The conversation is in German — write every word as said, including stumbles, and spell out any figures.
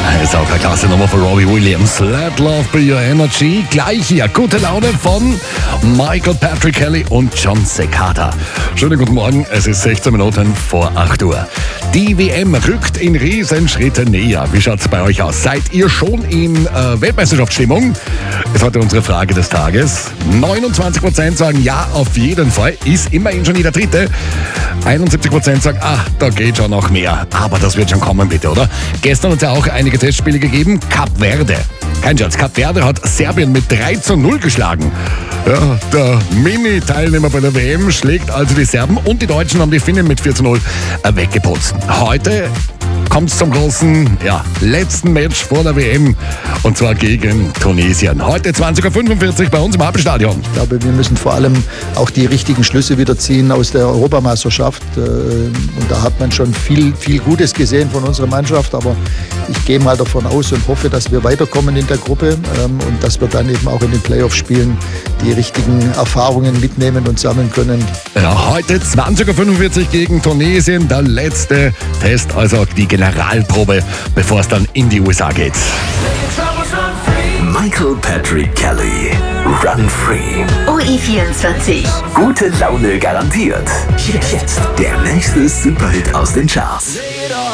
ist auch eine klasse Nummer von Robbie Williams. Let Love Be Your Energy. Gleich hier gute Laune von Michael Patrick Kelly und John Cicada. Schönen guten Morgen, es ist sechzehn Minuten vor acht Uhr. Die W M rückt in Riesenschritte näher. Wie schaut es bei euch aus? Seid ihr schon in äh, Weltmeisterschaftsstimmung? Ist heute unsere Frage des Tages. neunundzwanzig Prozent sagen ja, auf jeden Fall. Ist immerhin schon jeder Dritte. einundsiebzig Prozent sagen, ah, da geht schon noch mehr. Aber das wird schon kommen, bitte, oder? Gestern hat es ja auch einige Testspiele gegeben. Kap Verde. Kein Scherz, Kap Verde hat Serbien mit drei zu null geschlagen. Ja, der Mini-Teilnehmer bei der W M schlägt also die Serben und die Deutschen haben die Finnen mit vier zu null weggeputzt. Heute kommt es zum großen, ja, letzten Match vor der W M und zwar gegen Tunesien. Heute zwanzig Uhr fünfundvierzig bei uns im Happelstadion. Ich glaube, wir müssen vor allem auch die richtigen Schlüsse wieder ziehen aus der Europameisterschaft. Und da hat man schon viel, viel Gutes gesehen von unserer Mannschaft, aber ich gehe mal davon aus und hoffe, dass wir weiterkommen in der Gruppe und dass wir dann eben auch in den Playoff-Spielen die richtigen Erfahrungen mitnehmen und sammeln können. Ja, heute zwanzig Uhr fünfundvierzig gegen Tunesien, der letzte Test, also die Generalprobe, bevor es dann in die U S A geht. Michael Patrick Kelly. Run Free. O E vierundzwanzig. Gute Laune garantiert. Jetzt der nächste Superhit aus den Charts.